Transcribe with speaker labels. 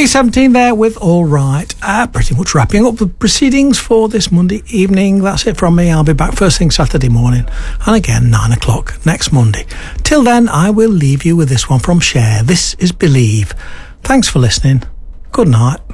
Speaker 1: B17 there with All Right. Pretty much wrapping up the proceedings for this Monday evening. That's it from me. I'll be back first thing Saturday morning and again 9 o'clock next Monday. Till then, I will leave you with this one from Cher. This is Believe. Thanks for listening. Good night.